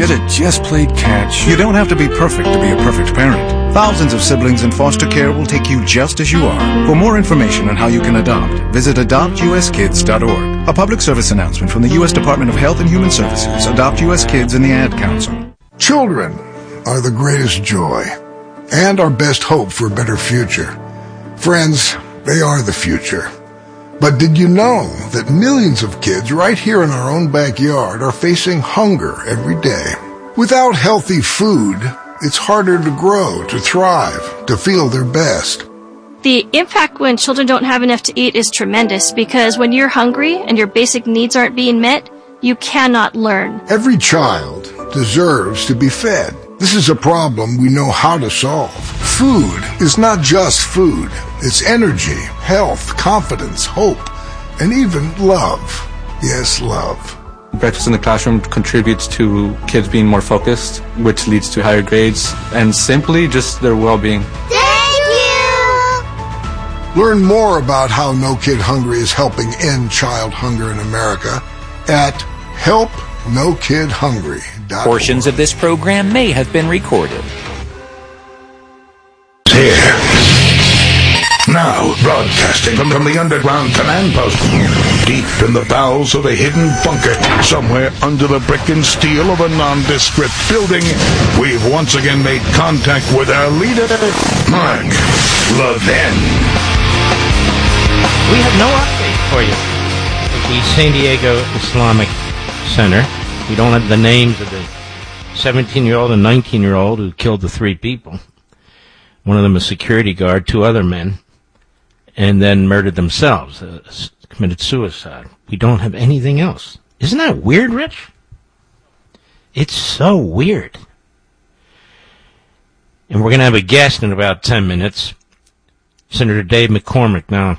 should have just played catch. You don't have to be perfect to be a perfect parent. Thousands of siblings in foster care will take you just as you are. For more information on how you can adopt, visit adoptuskids.org. A public service announcement from the U.S. Department of Health and Human Services, Adopt U.S. Kids, and the Ad Council. Children are the greatest joy and our best hope for a better future. Friends, they are the future. But did you know that millions of kids right here in our own backyard are facing hunger every day? Without healthy food, it's harder to grow, to thrive, to feel their best. The impact when children don't have enough to eat is tremendous because when you're hungry and your basic needs aren't being met, you cannot learn. Every child deserves to be fed. This is a problem we know how to solve. Food is not just food. It's energy, health, confidence, hope, and even love. Yes, love. Breakfast in the classroom contributes to kids being more focused, which leads to higher grades, and simply just their well-being. Thank you! Learn more about how No Kid Hungry is helping end child hunger in America at helpnokidhungry.org. Portions of this program may have been recorded. Here. Now, broadcasting from the underground command post, deep in the bowels of a hidden bunker, somewhere under the brick and steel of a nondescript building, we've once again made contact with our leader, Mark Levin. We have no update for you. The San Diego Islamic Center. We don't have the names of the 17-year-old and 19-year-old who killed the three people. One of them a security guard, two other men, and then murdered themselves, committed suicide. We don't have anything else. Isn't that weird, Rich? It's so weird. And we're going to have a guest in about 10 minutes, Senator Dave McCormick. Now,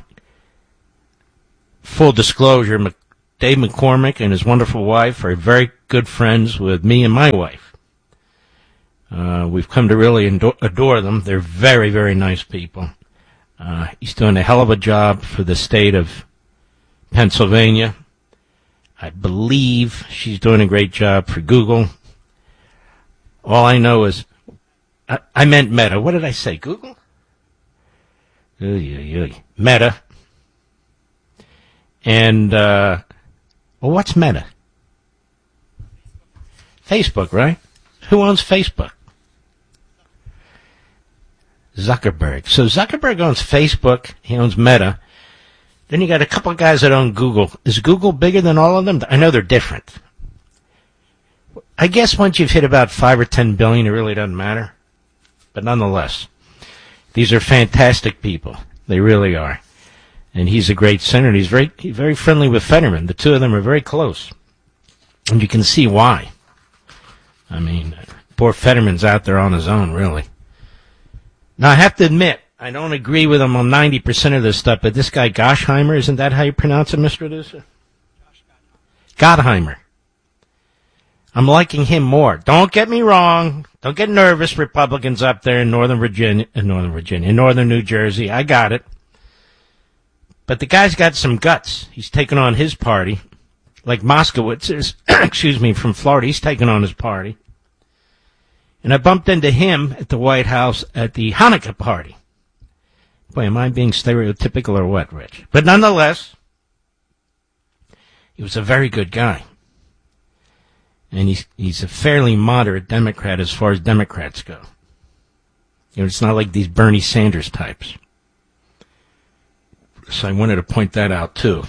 full disclosure, Dave McCormick and his wonderful wife are very good friends with me and my wife. We've come to really adore them. They're very, very nice people. He's doing a hell of a job for the state of Pennsylvania. I believe she's doing a great job for Google. All I know is, I meant Meta. What did I say? Google? Meta. And, well, what's Meta? Facebook, right? Who owns Facebook? Zuckerberg. So Zuckerberg owns Facebook. He owns Meta. Then you got a couple of guys that own Google. Is Google bigger than all of them? I know they're different. I guess once you've hit about 5 or 10 billion, it really doesn't matter. But nonetheless, these are fantastic people. They really are. And he's a great senator. He's very friendly with Fetterman. The two of them are very close. And you can see why. I mean, poor Fetterman's out there on his own, really. Now, I have to admit, I don't agree with him on 90% of this stuff, but this guy Gottheimer, isn't that how you pronounce it, Mr. Adducer? Gottheimer. I'm liking him more. Don't get me wrong. Don't get nervous, Republicans up there in Northern New Jersey. I got it. But the guy's got some guts. He's taken on his party. Like Moskowitz is, from Florida. He's taken on his party. And I bumped into him at the White House at the Hanukkah party. Boy, am I being stereotypical or what, Rich? But nonetheless, he was a very good guy. And he's a fairly moderate Democrat as far as Democrats go. You know, it's not like these Bernie Sanders types. So I wanted to point that out, too.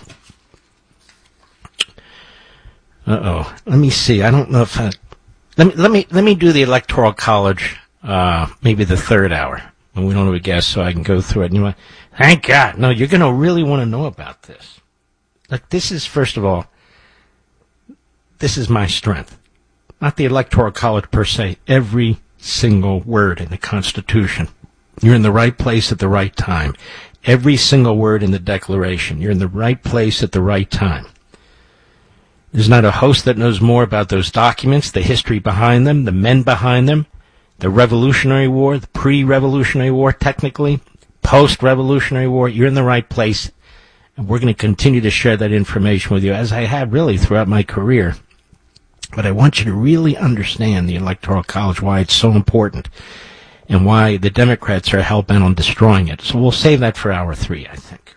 Uh-oh. Let me see. I don't know if Let me do the Electoral College, maybe the third hour, when we don't have a guest, so I can go through it. And you want, thank God. No, you're going to really want to know about this. Like, this is, first of all, this is my strength. Not the Electoral College per se. Every single word in the Constitution. You're in the right place at the right time. Every single word in the Declaration. You're in the right place at the right time. There's not a host that knows more about those documents, the history behind them, the men behind them, the Revolutionary War, the pre-Revolutionary War, technically, post-Revolutionary War. You're in the right place, and we're going to continue to share that information with you, as I have really throughout my career. But I want you to really understand the Electoral College, why it's so important, and why the Democrats are hell-bent on destroying it. So we'll save that for hour 3, I think.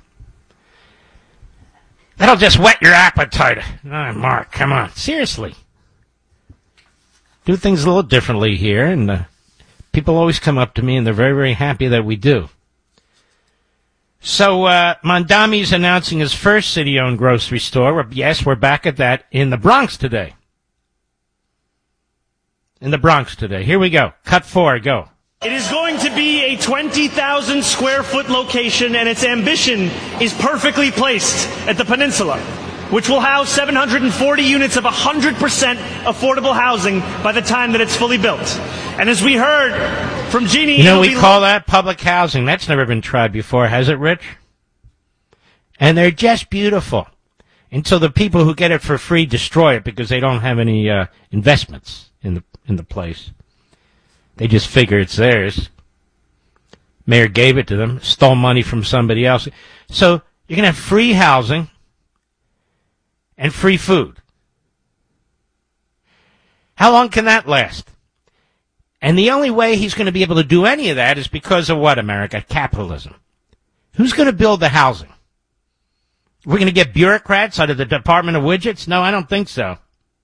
That'll just whet your appetite. Oh, Mark, come on. Seriously. Do things a little differently here, and people always come up to me, and they're very, very happy that we do. So, Mondami's announcing his first city-owned grocery store. Yes, we're back at that in the Bronx today. Here we go. Cut 4, go. It is going to be a 20,000 square foot location, and its ambition is perfectly placed at the Peninsula, which will house 740 units of 100% affordable housing by the time that it's fully built. And as we heard from Jeannie... we call that public housing. That's never been tried before, has it, Rich? And they're just beautiful. Until the people who get it for free destroy it because they don't have any investments in the place. They just figure it's theirs. Mayor gave it to them, stole money from somebody else. So you're going to have free housing and free food. How long can that last? And the only way he's going to be able to do any of that is because of what, America? Capitalism. Who's going to build the housing? We're going to get bureaucrats out of the Department of Widgets? No, I don't think so.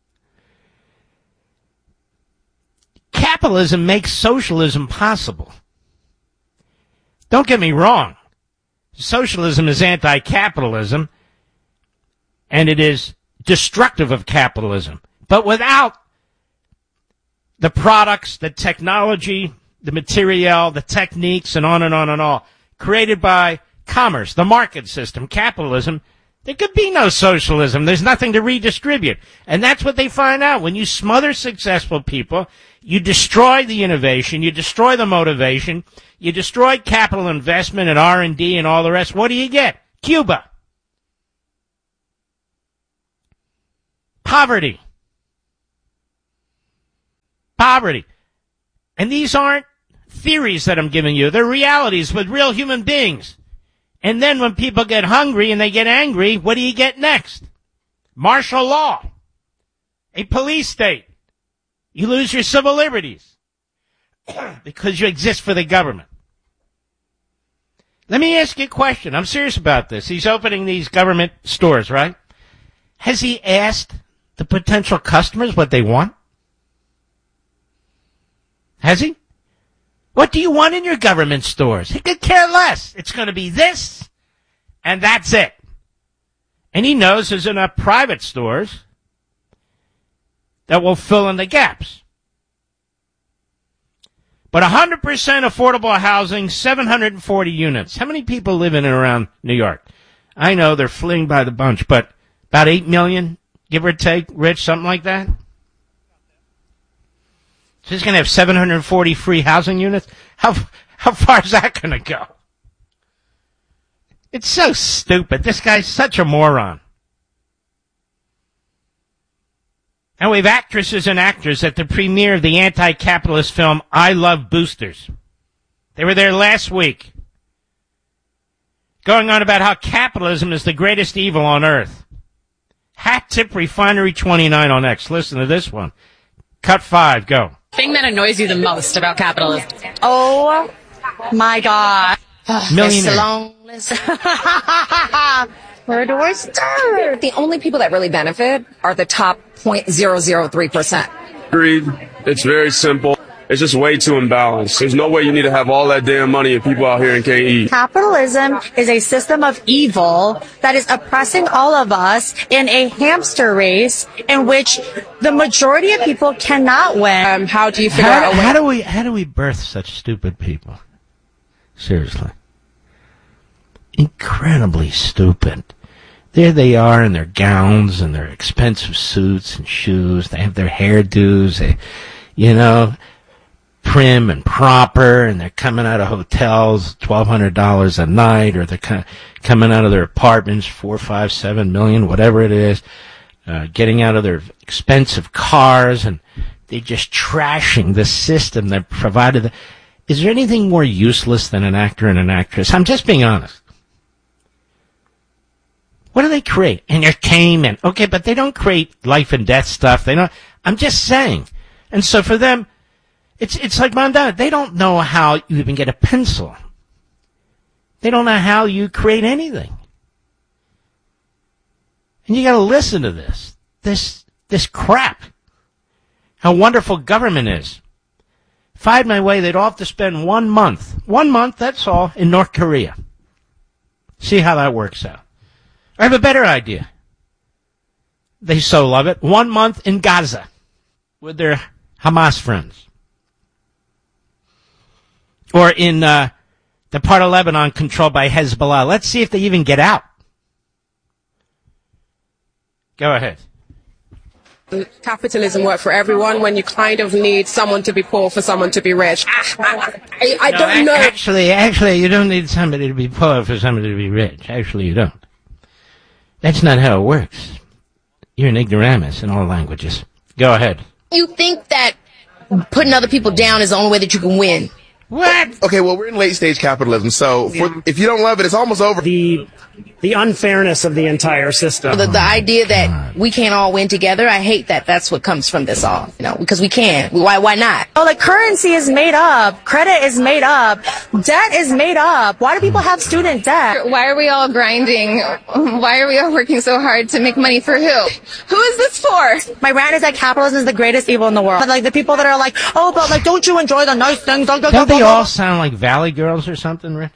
Capitalism makes socialism possible. Don't get me wrong. Socialism is anti-capitalism, and it is destructive of capitalism. But without the products, the technology, the material, the techniques, and on and on and on, created by commerce, the market system, capitalism, there could be no socialism. There's nothing to redistribute. And that's what they find out. When you smother successful people, you destroy the innovation, you destroy the motivation, you destroy capital investment and R&D and all the rest. What do you get? Cuba. Poverty. And these aren't theories that I'm giving you. They're realities with real human beings. And then when people get hungry and they get angry, what do you get next? Martial law. A police state. You lose your civil liberties because you exist for the government. Let me ask you a question. I'm serious about this. He's opening these government stores, right? Has he asked the potential customers what they want? Has he? What do you want in your government stores? He could care less. It's going to be this, and that's it. And he knows there's enough private stores that will fill in the gaps. But 100% affordable housing, 740 units. How many people live in and around New York? I know they're fleeing by the bunch, but about 8 million, give or take, Rich, something like that? So he's going to have 740 free housing units? How far is that going to go? It's so stupid. This guy's such a moron. And we have actresses and actors at the premiere of the anti-capitalist film I Love Boosters. They were there last week, going on about how capitalism is the greatest evil on earth. Hat Tip Refinery 29 on X. Listen to this one. Cut 5, go. Thing that annoys you the most about capitalism? Oh my God. Millionaires. Where do I start? The only people that really benefit are the top 0.003%. Agreed. It's very simple. It's just way too imbalanced. There's no way you need to have all that damn money and people out here and can't eat. Capitalism is a system of evil that is oppressing all of us in a hamster race in which the majority of people cannot win. How do you figure out how do we birth such stupid people? Seriously. Incredibly stupid. There they are in their gowns and their expensive suits and shoes. They have their hairdos. They, prim and proper, and they're coming out of hotels, $1,200 a night, or they're coming out of their apartments, $4, $5, $7 million, whatever it is, getting out of their expensive cars, and they're just trashing the system that provided. Is there anything more useless than an actor and an actress? I'm just being honest. What do they create? Entertainment. Okay, but they don't create life and death stuff. They don't. I'm just saying. And so for them, it's like Mom and Dad. They don't know how you even get a pencil. They don't know how you create anything. And you got to listen to this crap. How wonderful government is. If I had my way, they'd all have to spend 1 month. 1 month, that's all, in North Korea. See how that works out. I have a better idea. They so love it. 1 month in Gaza with their Hamas friends. Or in the part of Lebanon controlled by Hezbollah. Let's see if they even get out. Go ahead. Capitalism work for everyone when you kind of need someone to be poor for someone to be rich. I don't know. Actually, you don't need somebody to be poor for somebody to be rich. Actually, you don't. That's not how it works. You're an ignoramus in all languages. Go ahead. You think that putting other people down is the only way that you can win. What? Okay, well, we're in late-stage capitalism, so if you don't love it, it's almost over. The unfairness of the entire system. The idea that we can't all win together, I hate that. That's what comes from this all, because we can. Why not? Oh, like currency is made up. Credit is made up. Debt is made up. Why do people have student debt? Why are we all grinding? Why are we all working so hard to make money for who? Who is this for? My rant is that capitalism is the greatest evil in the world. But like the people that are like, oh, but like, don't you enjoy the nice things? Don't they all sound like Valley Girls or something, Rich?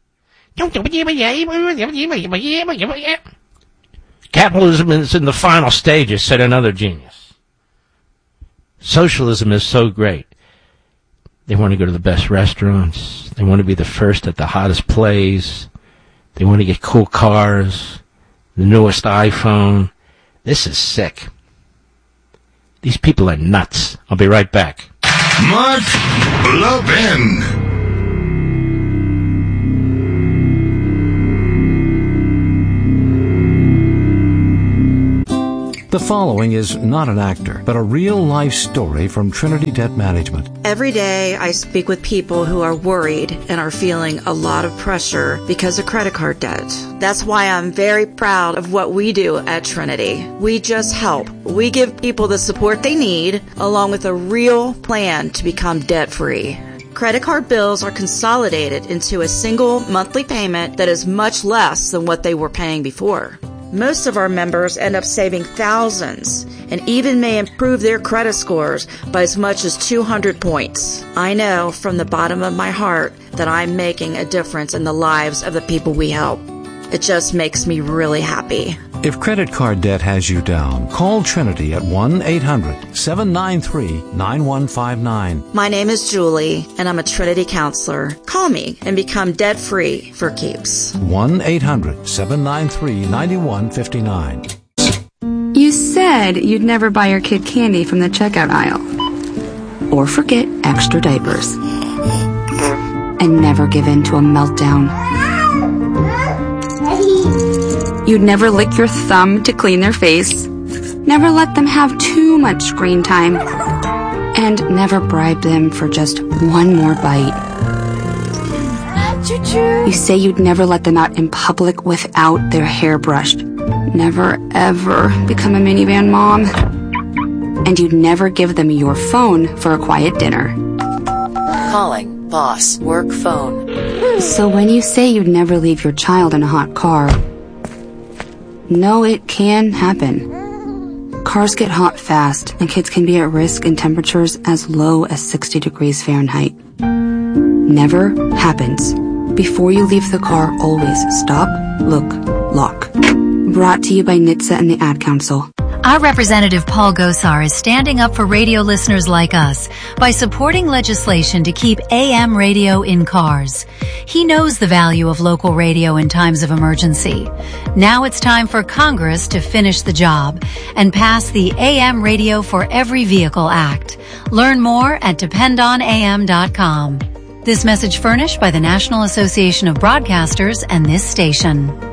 Capitalism is in the final stages, said another genius. Socialism is so great. They want to go to the best restaurants. They want to be the first at the hottest plays. They want to get cool cars, the newest iPhone. This is sick. These people are nuts. I'll be right back. Mark Levin. The following is not an actor, but a real-life story from Trinity Debt Management. Every day I speak with people who are worried and are feeling a lot of pressure because of credit card debt. That's why I'm very proud of what we do at Trinity. We just help. We give people the support they need, along with a real plan to become debt-free. Credit card bills are consolidated into a single monthly payment that is much less than what they were paying before. Most of our members end up saving thousands and even may improve their credit scores by as much as 200 points. I know from the bottom of my heart that I'm making a difference in the lives of the people we help. It just makes me really happy. If credit card debt has you down, call Trinity at 1-800-793-9159. My name is Julie, and I'm a Trinity counselor. Call me and become debt-free for keeps. 1-800-793-9159. You said you'd never buy your kid candy from the checkout aisle. Or forget extra diapers. And never give in to a meltdown. You'd never lick your thumb to clean their face. Never let them have too much screen time. And never bribe them for just one more bite. You say you'd never let them out in public without their hair brushed. Never, ever become a minivan mom. And you'd never give them your phone for a quiet dinner. Calling boss work phone. So when you say you'd never leave your child in a hot car, no, it can happen. Cars get hot fast, and kids can be at risk in temperatures as low as 60 degrees Fahrenheit. Never happens. Before you leave the car, always stop, look, lock. Brought to you by NHTSA and the Ad Council. Our Representative Paul Gosar is standing up for radio listeners like us by supporting legislation to keep AM radio in cars. He knows the value of local radio in times of emergency. Now it's time for Congress to finish the job and pass the AM Radio for Every Vehicle Act. Learn more at dependonam.com. This message furnished by the National Association of Broadcasters and this station.